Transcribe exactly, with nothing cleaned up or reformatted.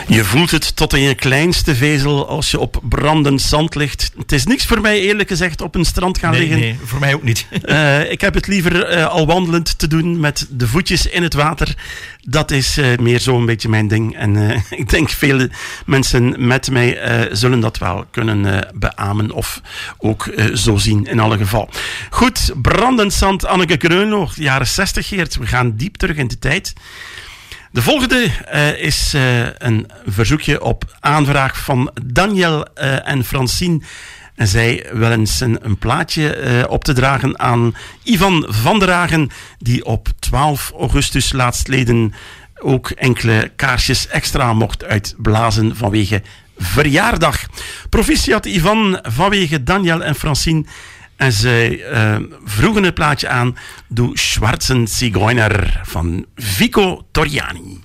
Je voelt het tot in je kleinste vezel als je op brandend zand ligt. Het is niks voor mij, eerlijk gezegd, op een strand gaan nee, liggen. Nee, voor mij ook niet. uh, ik heb het liever uh, al wandelend te doen met de voetjes in het water. Dat is uh, meer zo een beetje mijn ding. En uh, ik denk vele mensen met mij uh, zullen dat wel kunnen uh, beamen of ook uh, zo zien in alle geval. Goed, brandend zand, Anneke Kreunlo, jaren zestig, Geert. We gaan diep terug in de tijd. De volgende uh, is uh, een verzoekje op aanvraag van Daniel uh, en Francine. En zij willen eens een, een plaatje uh, op te dragen aan Ivan van der Hagen, die op twaalf augustus laatstleden ook enkele kaarsjes extra mocht uitblazen vanwege verjaardag. Proficiat Ivan vanwege Daniel en Francine. En zij uh, vroegen het plaatje aan, Doe Schwarzen Zigeuner van Vico Torriani.